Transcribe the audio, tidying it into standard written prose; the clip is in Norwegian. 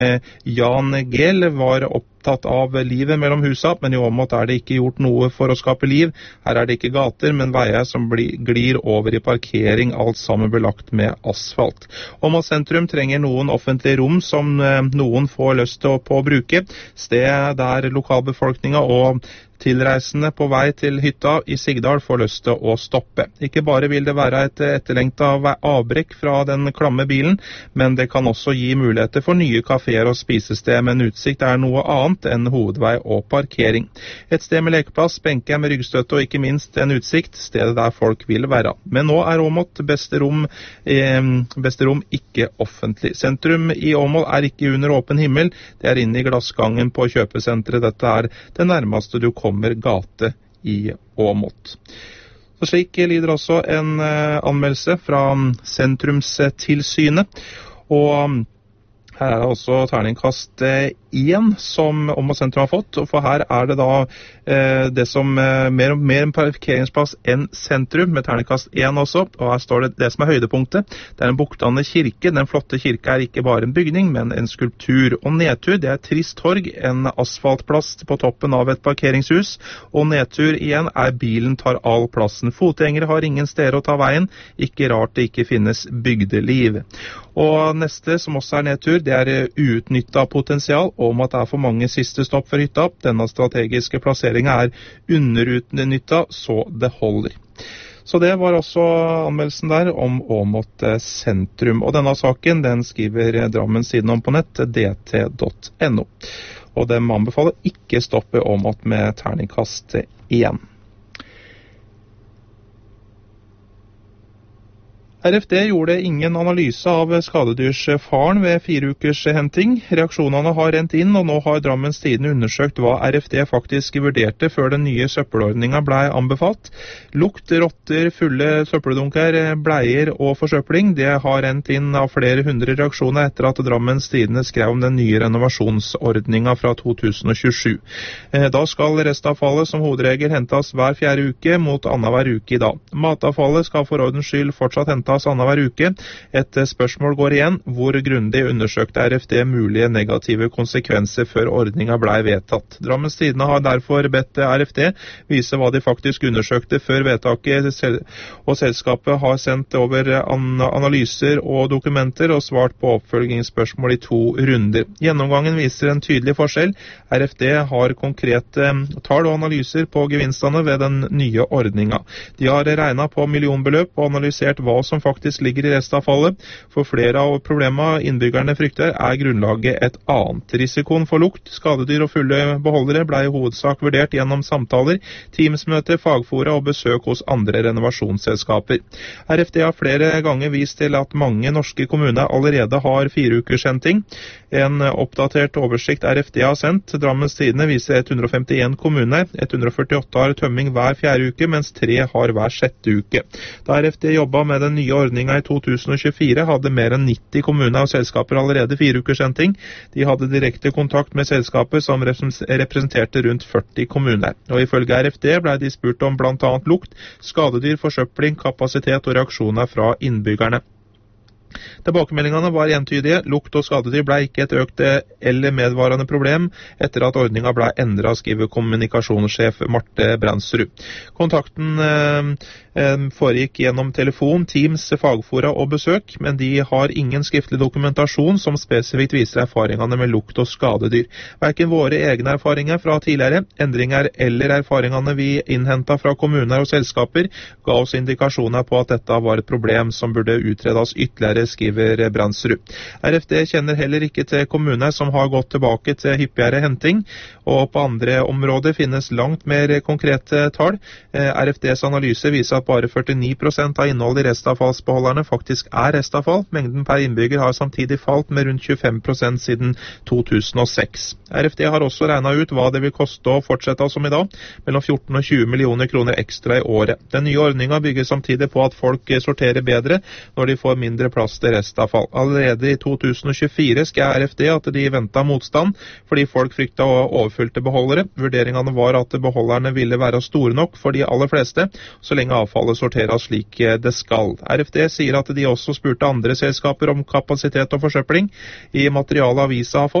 Jan Gehl var opptatt av livet mellom husa, men i Åmot det ikke gjort noe for å skape liv. Her det ikke gater, men veier som glir over i parkering, alt sammen belagt med asfalt. Åmot sentrum trenger noen offentlige rom som noen får lyst til å bruke. Sted der lokalbefolkninga og tilreisende på vei til hytta i Sigdal får lyst til å stoppe. Ikke bare vil det være et etterlengtet avbrekk fra den klamme bilen, men det kan også gi muligheter for nye kaféer og spisested, men utsikt noe annet enn hovedvei og parkering. Et sted med lekeplass, benker med ryggstøtte og ikke minst en utsikt, stedet der folk vil være. Men nå Åmot beste rom ikke offentlig. Sentrum i Åmot ikke under åpen himmel, det inne i glassgangen på kjøpesenteret. Dette det nærmeste du kommer gate i Åmot. Så slik lyder også en anmeldelse fra Sentrumstilsynet, og her det også terningkast 1 som Åmot sentrum har fått, for her det da det som mer en parkeringsplass enn sentrum, med terningkast 1 også, og her står det som høydepunktet. Det en buktende kirke. Den flotte kirke ikke bare en bygning, men en skulptur. Og nedtur, det trist torg, en asfaltplass på toppen av et parkeringshus, og nedtur igjen bilen tar all plassen. Fotgjengere har ingen steder å ta veien, ikke rart det ikke finnes bygdeliv. Og neste, som også nedtur, det uutnyttet potensial, om at det for mange siste stopp for hytta. Denne strategiske plasseringen underutnyttet, så det holder. Så det var også anmeldelsen der om Åmot sentrum. Og denne saken, den skriver Drammen siden om på nett, dt.no. Og de anbefaler ikke stoppe Åmot med terningkast 1. RFD gjorde ingen analyse av skadedyrsfaren ved 4 ukers henting. Reaksjonene har rent inn, og nå har Drammens Tidende undersøkt hva RFD faktisk vurderte før den nye søppelordningen ble anbefalt. Lukt, rotter, fulle søppeldunker, bleier og forsøpling, det har rent inn av flere hundre reaksjoner etter at Drammens Tidende skrev om den nye renovasjonsordningen fra 2027. Da skal restavfallet som hovedregel hentes hver 4. uke mot annenhver uke i dag. Matavfallet skal for ordens skyld fortsatt hentes annenhver uke. Et spørsmål går igjen: hvor grundig undersøkte RFD mulige negative konsekvenser før ordningen ble vedtatt? Drammens Tidende har derfor bedt RFD vise hva de faktisk undersøkte før vedtaket, og selskapet har sendt over analyser og dokumenter og svart på oppfølgingsspørsmål i 2 runder. Gjennomgangen viser en tydelig forskjell. RFD har konkrete tall og analyser på gevinstene ved den nye ordningen. De har regnet på millionbeløp og analysert hva som faktisk ligger i restavfallet. For flere av problemene innbyggerne frykter grunnlaget et annet. Risikoen for lukt, skadedyr og fulle beholdere ble i hovedsak vurdert gjennom samtaler, teamsmøter, fagfora og besøk hos andre renovasjonsselskaper. RFD har flere ganger vist til at mange norske kommuner allerede har 4 ukers henting. En oppdatert oversikt RFD har sendt Drammens Tidende viser 151 kommuner. 148 har tømming hver 4. uke, mens 3 har hver 6. uke. Da RFD jobbet med den nye ordningen i 2024, hadde mer enn 90 kommuner og selskaper allerede 4 ukers henting. De hadde direkte kontakt med selskaper som representerte rundt 40 kommuner. Og ifølge RFD ble de spurt om blant annet lukt, skadedyr, forsøpling, kapasitet og reaksjoner fra innbyggerne. Tilbakemeldingene var entydige. Lukt og skadedyr ble ikke et økt eller medvarende problem etter at ordningen ble endret, skriver kommunikasjonssjef Marte Brandsrud. Kontakten foregikk gjennom telefon, Teams, fagfora og besøk, men de har ingen skriftlig dokumentasjon som spesifikt viser erfaringene med lukt og skadedyr. Hverken våre egne erfaringer fra tidligere, endringer eller erfaringene vi innhentet fra kommuner og selskaper ga oss indikasjoner på at dette var et problem som burde utredes ytterligere, skriver Brandsrud. RFD kjenner heller ikke til kommuner som har gått tilbake til hyppigere henting, og på andre områder finnes langt mer konkrete tall. RFDs analyse viser at bare 49% av innholdet i restavfallsbeholderne faktisk restavfall. Mengden per innbygger har samtidig falt med rundt 25% siden 2006. RFD har også regnet ut hva det vil koste å fortsette som i dag, mellom 14 og 20 millioner kroner ekstra i året. Den nye ordningen bygger samtidig på at folk sorterer bedre når de får mindre plass til restavfall. Allerede i 2024 skal RFD at de ventet motstand, fordi folk fryktet overfylte beholdere. Vurderingene var at beholderne ville være store nok for de aller fleste, så lenge avfallet sorteres slik det skal. RFD sier at de også spurte andre selskaper om kapasitet og forsøpling. I materialet avisa har fått